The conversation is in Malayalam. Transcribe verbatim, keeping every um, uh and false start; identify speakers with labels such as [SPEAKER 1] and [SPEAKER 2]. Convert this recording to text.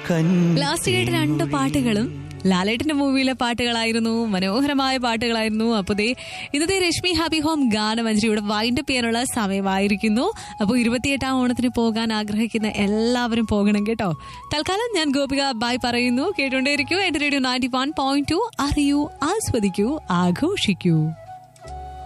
[SPEAKER 1] ലാസ്റ്റ് കേട്ട രണ്ട് പാട്ടുകളും ലാലേട്ടന്റെ മൂവിയിലെ പാട്ടുകളായിരുന്നു. മനോഹരമായ പാട്ടുകളായിരുന്നു. അപ്പോൾ ദേ ഇന്നത്തെ രശ്മി ഹാപ്പി ഹോം ഗാനമഞ്ജരിയുടെ വൈൻഡപ്പ് ചെയ്യാനുള്ള സമയമായിരിക്കുന്നു. അപ്പോൾ ഇരുപത്തിയെട്ടാം ഓണത്തിന് പോകാൻ ആഗ്രഹിക്കുന്ന എല്ലാവരും പോകണം കേട്ടോ. തൽക്കാലം ഞാൻ ഗോപിക ബൈ പറയുന്നു. കേട്ടുകൊണ്ടേയിരിക്കൂ എന്റെ radio ninety one point two. അറിയൂ, ആസ്വദിക്കൂ, ആഘോഷിക്കൂ.